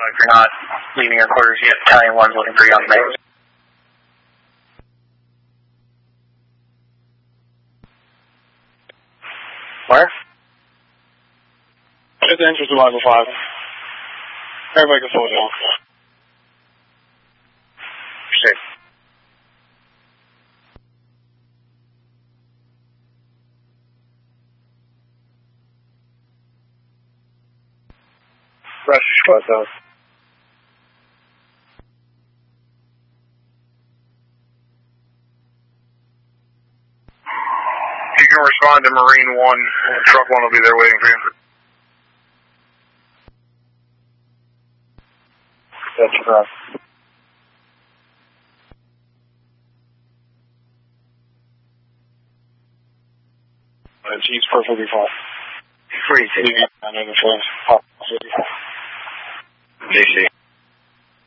if you're not leaving your quarters yet, Battalion 1's looking for young males. Where? At the entrance of Level 5. Everybody can slow down. Safe. Rush squad down. You can respond to Marine 1. Truck 1 will be there waiting for you. That's correct. He's perfectly fine. Freezing. I'm in the flames. JC.